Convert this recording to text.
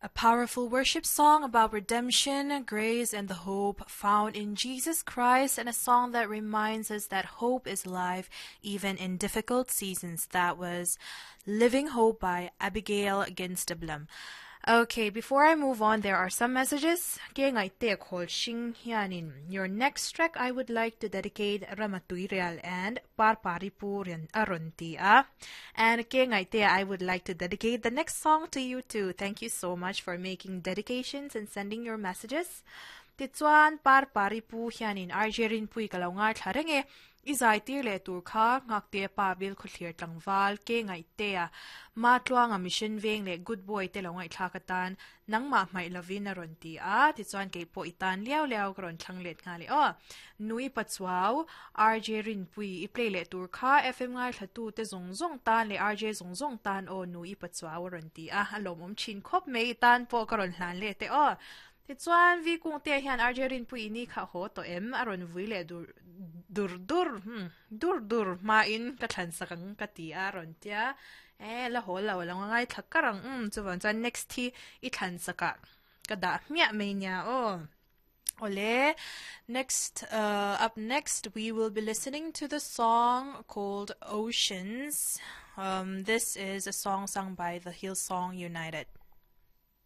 A powerful worship song about redemption, grace, and the hope found in Jesus Christ, and a song that reminds us that hope is alive even in difficult seasons. That was Living Hope by Abigail Ginstablum. Okay, before I move on, there are some messages. Your next track I would like to dedicate Ramatuirial and Parparipurian Aruntia. And I would like to dedicate the next song to you too. Thank you so much for making dedications and sending your messages. Titsuan Parparipu hianin Arjerin Pui Kalaunga Tlarenge. Izai tirle turka ngakte pabil khutlir tlangwal ke ngai tea matwa nga mission veng le good boy te longai thlakatan nangma mai lovin ronti a ti chuan ke po itan liao liao kron thanglet nga le o nui pachwau RJ rin pui I play le turka FM ngai thatu te zongzong tan le RJ zongzong tan o nui pachwau ronti a halomom chin khop me tan po karon hlan le te o ti chuan vi kung te hian RJ rin pui ni kha ho to em aron vui le dur ma in ka thlan sakang ka ti aron tia la hola wala ngai thakarang chuwan chan next thi I thlan saka kada mia me nya o ole next up next we will be listening to the song called Oceans. This is a song sung by the Hillsong United.